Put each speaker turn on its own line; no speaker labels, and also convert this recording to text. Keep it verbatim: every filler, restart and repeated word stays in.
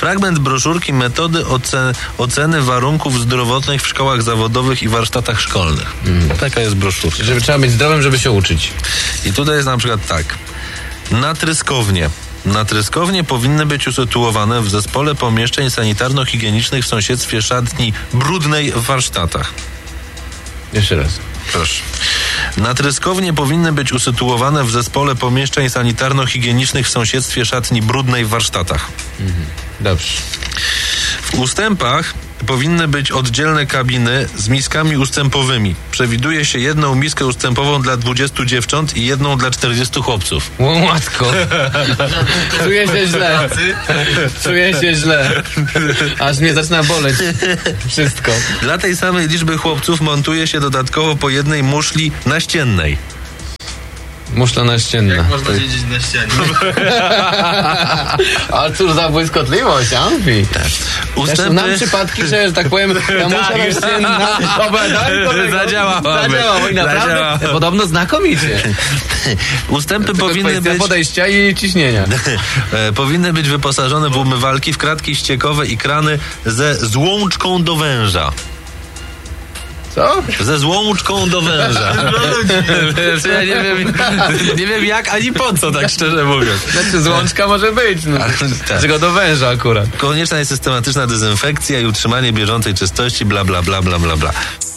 Fragment broszurki metody ocen- oceny warunków zdrowotnych w szkołach zawodowych i warsztatach szkolnych. Mm. Taka jest broszurka.
Żeby trzeba być zdrowym, żeby się uczyć.
I tutaj jest na przykład tak. Natryskownie. Natryskownie powinny być usytuowane w zespole pomieszczeń sanitarno-higienicznych w sąsiedztwie szatni brudnej w warsztatach.
Jeszcze raz.
Proszę. Natryskownie powinny być usytuowane w zespole pomieszczeń sanitarno-higienicznych w sąsiedztwie szatni brudnej w warsztatach.
Mhm. Dobrze.
W ustępach powinny być oddzielne kabiny z miskami ustępowymi. Przewiduje się jedną miskę ustępową dla dwudziestu dziewcząt i jedną dla czterdziestu chłopców.
O matko. Czuję się źle. Czuję się źle. Aż mnie zaczyna boleć wszystko.
Dla tej samej liczby chłopców montuje się dodatkowo po jednej muszli naściennej.
Muszla naścienna.
Jak można siedzieć na ścianie?
Ale cóż za błyskotliwość, Amfi.
Tak.
Ustępy... Znam przypadki, że, że tak powiem, ta muszla naścienna
zadziałałaby.
Zadziałało i naprawdę
Zadziałało.
podobno znakomicie.
Ustępy powinny być...
podejścia i ciśnienia.
powinny być wyposażone w umywalki, w kratki ściekowe i krany ze złączką do węża.
Co?
Ze złączką do węża. Ja nie wiem, nie wiem jak ani po co, tak szczerze mówiąc.
Znaczy złączka może być, no.
Tak.
Czego do węża akurat.
Konieczna jest systematyczna dezynfekcja i utrzymanie bieżącej czystości, bla, bla, bla, bla, bla, bla.